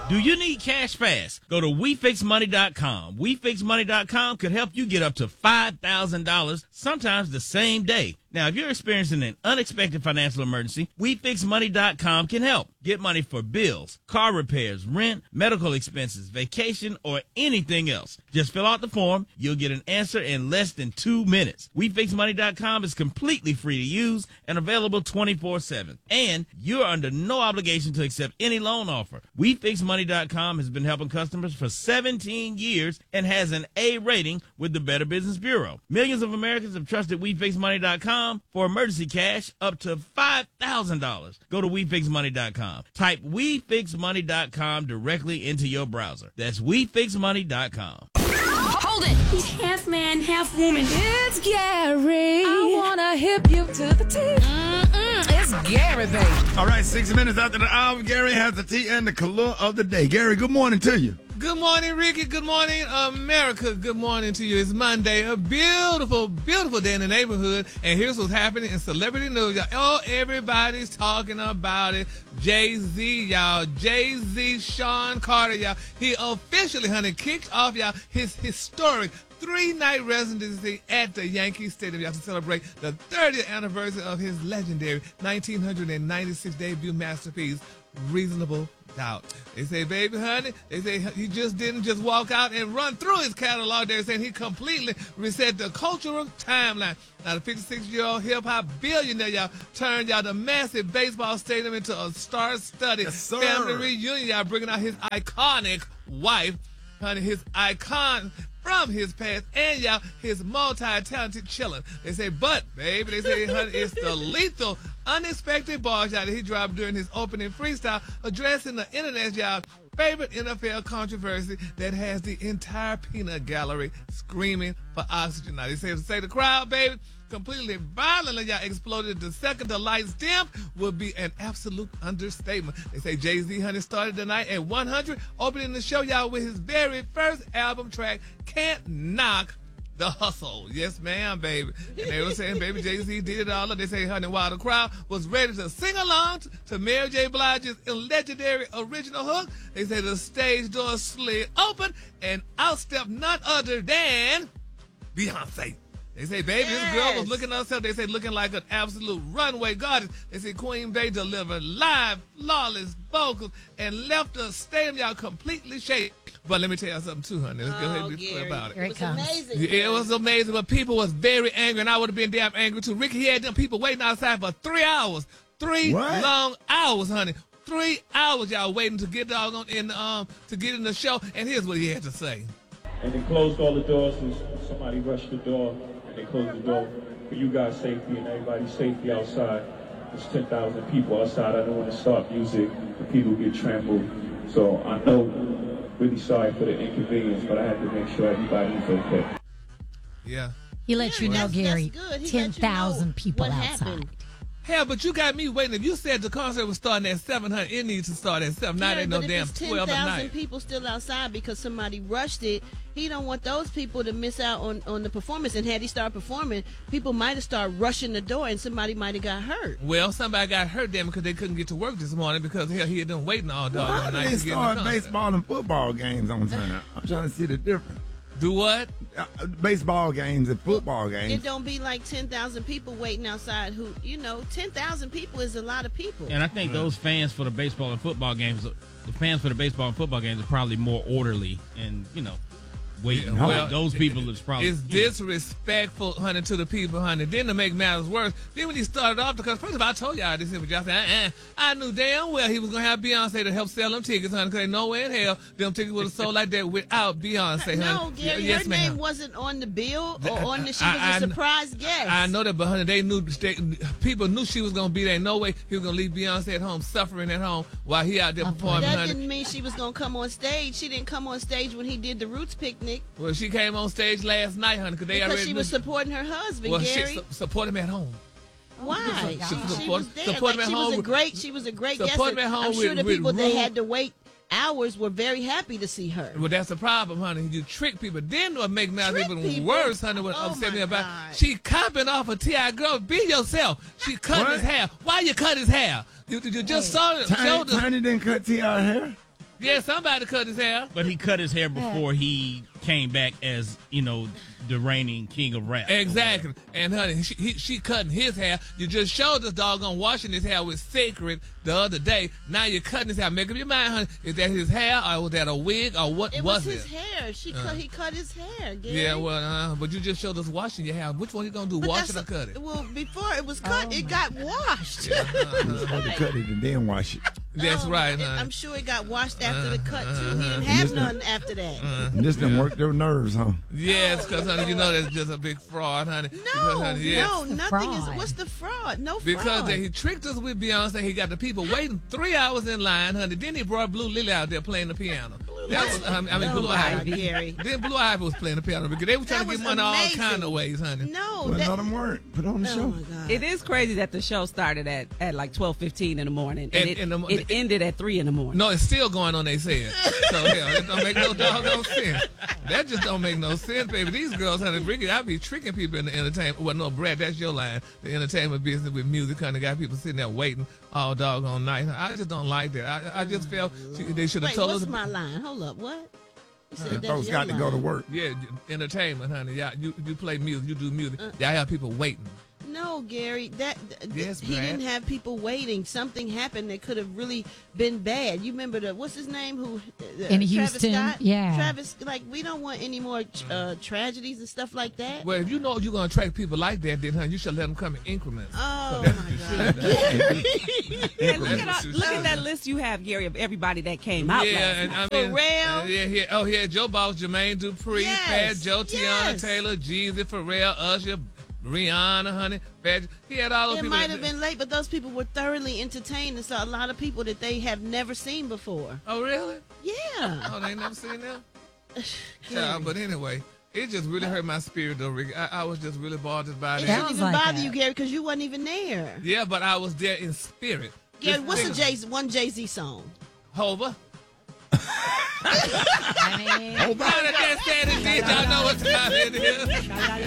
Do you need cash fast? Go to WeFixMoney.com. WeFixMoney.com could help you get up to $5,000, sometimes the same day. Now, if you're experiencing an unexpected financial emergency, WeFixMoney.com can help. Get money for bills, car repairs, rent, medical expenses, vacation, or anything else. Just fill out the form. You'll get an answer in less than 2 minutes. WeFixMoney.com is completely free to use and available 24/7. And you're under no obligation to accept any loan offer. WeFixMoney.com has been helping customers for 17 years and has an A rating with the Better Business Bureau. Millions of Americans have trusted WeFixMoney.com for emergency cash up to $5,000. Go to WeFixMoney.com. Type WeFixMoney.com directly into your browser. That's WeFixMoney.com. Hold it! He's half man, half woman. It's Gary. I wanna hip you to the T. It's Gary, baby. All right, 6 minutes after the hour, Gary has the tea and the color of the day. Gary, good morning to you. Good morning, Ricky. Good morning, America. Good morning to you. It's Monday, a beautiful, beautiful day in the neighborhood. And here's what's happening in celebrity news, y'all. Oh, everybody's talking about it. Jay-Z, y'all. Jay-Z, Sean Carter, y'all. He officially, kicked off, y'all, his historic 3-night residency at the Yankee Stadium, y'all, to celebrate the 30th anniversary of his legendary 1996 debut masterpiece, Reasonable Doubt. They say, baby, honey, they say he just didn't just walk out and run through his catalog. They're saying he completely reset the cultural timeline. Now, the 56-year-old hip-hop billionaire, y'all, turned, y'all, the massive baseball stadium into a star-studded family reunion, y'all, bringing out his iconic wife, honey, his icon from his past, and y'all, his multi-talented children. They say, but, baby, they say, honey, it's the lethal, unexpected ball shot that he dropped during his opening freestyle, addressing the internet, y'all, favorite NFL controversy that has the entire peanut gallery screaming for oxygen. Now, they say the crowd, baby, completely violently, y'all, exploded the second the lights dimmed would be an absolute understatement. They say Jay-Z, honey, started the night at 100, opening the show, y'all, with his very first album track, Can't Knock the Hustle. Yes, ma'am, baby. And they were saying, baby, Jay-Z did it all up. They say, honey, while the crowd was ready to sing along to Mary J. Blige's legendary original hook, they say the stage door slid open and out stepped none other than Beyonce. They say, baby, this girl was looking herself. They say, looking like an absolute runway goddess. They say, Queen Bey delivered live, flawless vocals and left the stadium, y'all, completely shaken. But let me tell you something, too, honey. Let's go ahead and be clear about it. Here it comes. Amazing. Yeah, it was amazing, but people was very angry, and I would have been damn angry, too. Ricky, he had them people waiting outside for 3 hours. Three long hours, honey. 3 hours, y'all, waiting to get doggone in, to get in the show. And here's what he had to say. And they closed all the doors, so somebody rushed the door. They closed the door for you guys' safety and everybody's safety outside. There's 10,000 people outside. I don't want to start music and people get trampled. So I know, really sorry for the inconvenience, but I had to make sure everybody's okay. Yeah. He let you know, Gary, that's good. He 10,000 people what outside. happened. Hell, but you got me waiting. If you said the concert was starting at 700, it needs to start at 7. Now they no damn 12 at 10,000 night. people still outside because somebody rushed it. He don't want those people to miss out on the performance. And had he started performing, people might have started rushing the door and somebody might have got hurt. Well, somebody got hurt then because they couldn't get to work this morning because hell, he had been waiting all day. Why do they start baseball and football games on time? I'm trying to see the difference. Do what? Baseball games and football games. It don't be like 10,000 people waiting outside who, 10,000 people is a lot of people. And I think those fans for the baseball and football games, are probably more orderly and, waiting. Yeah, well, those people is probably... It's disrespectful, honey, to the people, honey. Then to make matters worse, then when he started off, because first of all, I told y'all this, but y'all said, I knew damn well he was going to have Beyonce to help sell them tickets, honey, because ain't no way in hell them tickets would have sold like that without Beyonce, honey. No, Gary, yes, her ma'am. name wasn't on the bill or on the, she was a surprise guest. I know that, but honey, people knew she was going to be there. No way he was going to leave Beyonce at home, suffering at home, while he out there performing, That honey. didn't mean she was going to come on stage. She didn't come on stage when he did the Roots picnic. Well, she came on stage last night, honey, because she was supporting her husband, Gary. Support him at home. Why? She was there. Support him at home. She was a great guest. Support him at home. I'm sure the people that rules. had to wait hours were very happy to see her. Well, that's the problem, honey. You trick people. Then what make matters even people? worse, honey, what upset me about she copping off a T.I. girl. Be yourself. She cut his hair. Why you cut his hair? You just saw it. Tiny didn't cut T.I. hair? Yeah, somebody cut his hair. But he cut his hair before he came back as, the reigning king of rap. Exactly. And honey, she cutting his hair. You just showed us doggone washing his hair with Sacred the other day. Now you're cutting his hair. Make up your mind, honey. Is that his hair or was that a wig or what was it? His hair. He cut his hair, Gary. Yeah, well, but you just showed us washing your hair. Which one you gonna do? Wash it or cut it? Well, before it was cut, it got washed. You're supposed to cut it and then wash it. That's right, honey. I'm sure it got washed after the cut too. He didn't have none after that. And this didn't work their nerves, huh? Yes, because honey, you know that's just a big fraud, honey. No, honey, nothing Fraud. is. What's the fraud? No fraud. Because he tricked us with Beyonce. He got the people waiting 3 hours in line, honey. Then he brought Blue Lily out there playing the piano. That was, Blue Ivy. Gary. Then Blue Ivy was playing the piano because they were trying to get money all kind of ways, honey. No, Well, none of them weren't. Put on the oh show. my God. It is crazy that the show started at like 12:15 in the morning, and it ended at 3 in the morning. No, it's still going on, they said. So, hell, it don't make no doggone sense. That just don't make no sense, baby. These girls, honey, Ricky, I be tricking people in the entertainment. Well, no, Brad, that's your line. The entertainment business with music, honey, got people sitting there waiting all doggone night. I just don't like that. I just felt they should have Wait, told what's us. my line? Hold up, what? You said And that's folks your got to go to line. work. Yeah, entertainment, honey. Yeah, you play music, you do music. Y'all have people waiting. No, Gary, Yes, he Brad. didn't have people waiting. Something happened that could have really been bad. You remember what's his name? In Travis Houston, Scott? yeah. Travis, we don't want any more tragedies and stuff like that. Well, if you know you're going to attract people like that, then, honey, you should let them come in increments. Oh that's my what you God. should do. And look at that list you have, Gary, of everybody that came out Yeah, last and night. I mean, Pharrell. yeah, Joe Boss, Jermaine Dupri, Yes, Fat Joe, Tiana yes. Taylor, Jeezy, Pharrell, Usher, Rihanna, honey. Fat, he had all those It people. might have been late, but those people were thoroughly entertained and saw a lot of people that they have never seen before. Oh, really? Yeah. Oh, they ain't never seen them? Yeah, but anyway, it just really hurt my spirit, though, Ricky. I was just really bothered by It that. didn't even like bother that. you, Gary, because you wasn't even there. Yeah, but I was there in spirit. Gary, Just what's think- one Jay-Z song? Hova? I mean, How did that say it did? Y'all know what time it is.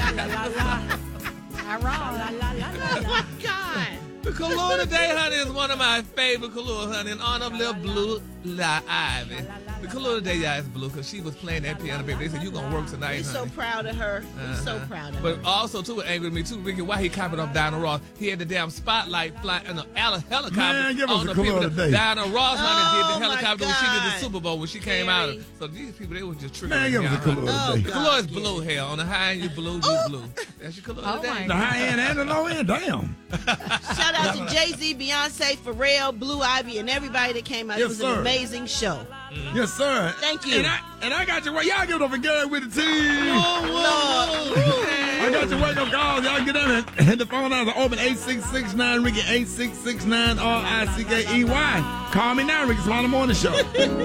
Oh my God. The Kahlua today, honey, is one of my favorite Kahlua, honey, in honor of little Blue Ivy. The Kahlua today, yeah, is blue because she was playing that piano, baby. They said, you going to work tonight, We're so honey. proud of her. We're so proud of her. But also, too, it angered me, too, Ricky, why he copied off Diana Ross. He had the damn spotlight flying in the helicopter Man, give us on a the Kahlua people. today. Diana Ross, honey, Oh, did the my helicopter when she did the God. Super Bowl when she came out. Gary. So these people, they was just triggering Man, give me us a out, honey. Kahlua Oh, today. The God. Kahlua is blue, hell. On the high end, you blue, you blue. That's your Kahlua today. The high end and the low end, damn. Shout out to Jay-Z, Beyonce, Pharrell, Blue Ivy, and everybody that came out. Yes, It was sir. an amazing show. Yes, sir. Thank you. And I got you. Y'all give it up for Gary with the team. Lord. I got your wake up calls. Y'all get on it. Hit the phone lines are open 8669 Ricky 8669 RICKEY. Call me now, Ricky. It's on the morning show.